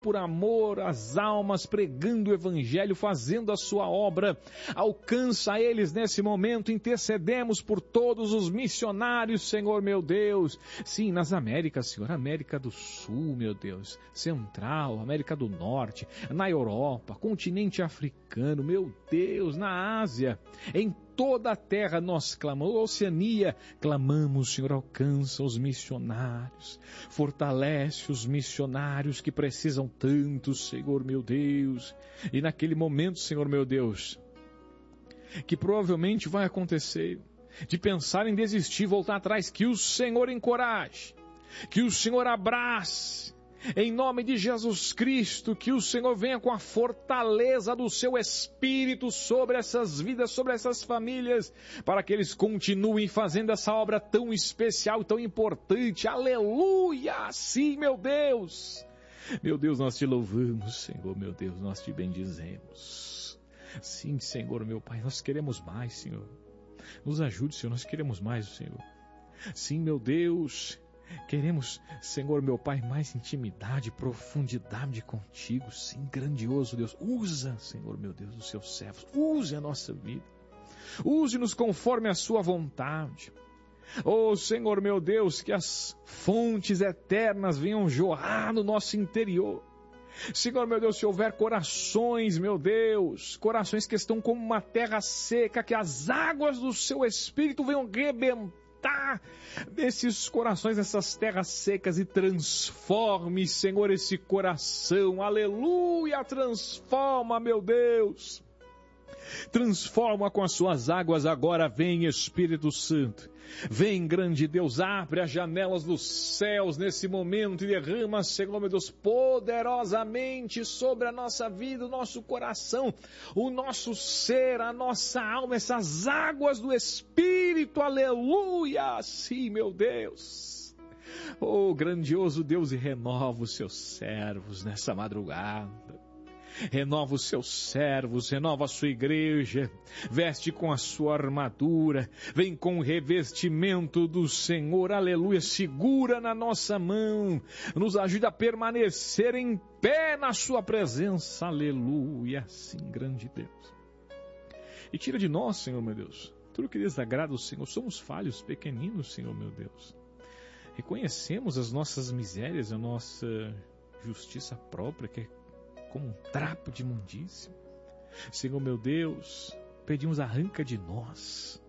por amor às almas, pregando o Evangelho, fazendo a sua obra. Alcança eles nesse momento, intercedemos por todos os missionários, Senhor meu Deus. Sim, nas Américas, Senhor, América do Sul, meu Deus, Central, América do Norte, na Europa, continente africano, meu Deus, na Ásia, em toda a terra nós clamamos, Oceania, clamamos, Senhor, alcança os missionários, fortalece os missionários que precisam tanto, Senhor meu Deus. E naquele momento, Senhor meu Deus, que provavelmente vai acontecer, de pensar em desistir, voltar atrás, que o Senhor encoraje, que o Senhor abrace, em nome de Jesus Cristo, que o Senhor venha com a fortaleza do seu Espírito sobre essas vidas, sobre essas famílias, para que eles continuem fazendo essa obra tão especial, tão importante. Aleluia! Sim, meu Deus! Meu Deus, nós te louvamos, Senhor, meu Deus, nós te bendizemos. Sim, Senhor, meu Pai, nós queremos mais, Senhor. Nos ajude, Senhor, nós queremos mais, Senhor. Sim, meu Deus, queremos, Senhor, meu Pai, mais intimidade, profundidade contigo. Sim, grandioso Deus. Usa, Senhor, meu Deus, os seus servos. Use a nossa vida. Use-nos conforme a sua vontade. Oh, Senhor, meu Deus, que as fontes eternas venham jorrar no nosso interior. Senhor, meu Deus, se houver corações, meu Deus, corações que estão como uma terra seca, que as águas do seu Espírito venham rebentar desses corações, essas terras secas, e transforme, Senhor, esse coração. Aleluia, transforma, meu Deus. Transforma com as suas águas agora. Vem, Espírito Santo. Vem, grande Deus, abre as janelas dos céus nesse momento e derrama, Senhor, meu Deus, poderosamente sobre a nossa vida, o nosso coração, o nosso ser, a nossa alma, essas águas do Espírito. Aleluia! Sim, meu Deus. Oh, grandioso Deus, e renova os seus servos nessa madrugada. Renova os seus servos, renova a sua igreja, veste com a sua armadura, vem com o revestimento do Senhor, aleluia, segura na nossa mão, nos ajuda a permanecer em pé na sua presença, aleluia, sim, grande Deus. E tira de nós, Senhor meu Deus, tudo que desagrada o Senhor. Somos falhos, pequeninos, Senhor meu Deus. Reconhecemos as nossas misérias, a nossa justiça própria, que é como um trapo de imundícia. Senhor meu Deus, pedimos, arranca de nós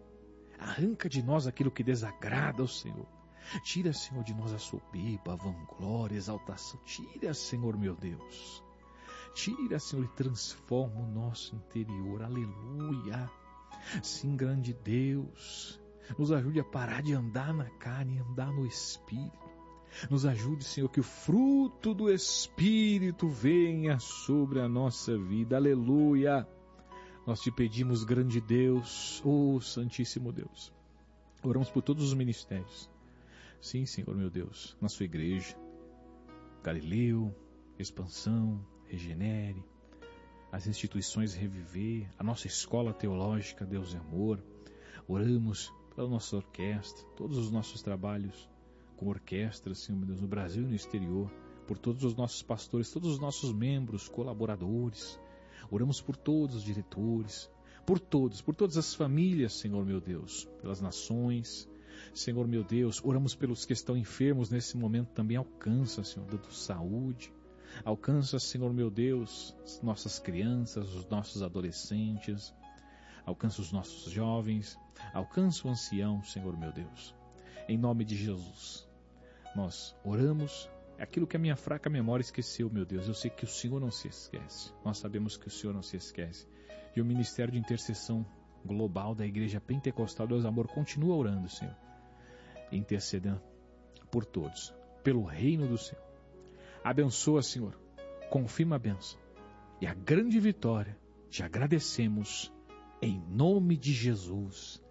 aquilo que desagrada ao Senhor. Tira, Senhor, de nós a soberba, a vanglória, a exaltação. Tira, Senhor meu Deus. Tira, Senhor, e transforma o nosso interior. Aleluia. Sim, grande Deus, nos ajude a parar de andar na carne e andar no Espírito. Nos ajude, Senhor, que o fruto do Espírito venha sobre a nossa vida. Aleluia! Nós te pedimos, grande Deus, oh Santíssimo Deus. Oramos por todos os ministérios. Sim, Senhor, meu Deus, na sua igreja, Galileu, Expansão, Regenere, as instituições Reviver, a nossa escola teológica, Deus e Amor. Oramos pela nossa orquestra, todos os nossos trabalhos com orquestras, Senhor meu Deus, no Brasil e no exterior, por todos os nossos pastores, todos os nossos membros, colaboradores. Oramos por todos os diretores, por todas as famílias, Senhor meu Deus, pelas nações. Senhor meu Deus, oramos pelos que estão enfermos nesse momento também. Alcança, Senhor, dando saúde. Alcança, Senhor meu Deus, as nossas crianças, os nossos adolescentes. Alcança os nossos jovens. Alcança o ancião, Senhor meu Deus. Em nome de Jesus, nós oramos aquilo que a minha fraca memória esqueceu, meu Deus. Eu sei que o Senhor não se esquece. Nós sabemos que o Senhor não se esquece. E o Ministério de Intercessão Global da Igreja Pentecostal Deus Amor continua orando, Senhor, intercedendo por todos, pelo reino do Senhor. Abençoa, Senhor, confirma a bênção e a grande vitória. Te agradecemos em nome de Jesus.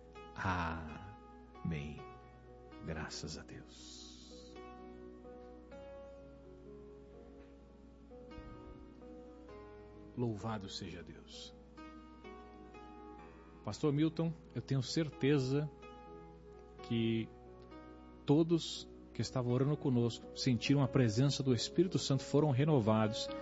Amém. Graças a Deus. Louvado seja Deus. Pastor Milton, eu tenho certeza que todos que estavam orando conosco, sentiram a presença do Espírito Santo, foram renovados